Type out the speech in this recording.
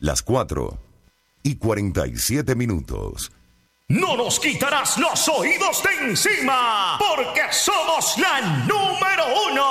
las 4:47. No nos quitarás los oídos de encima, porque somos la número 1.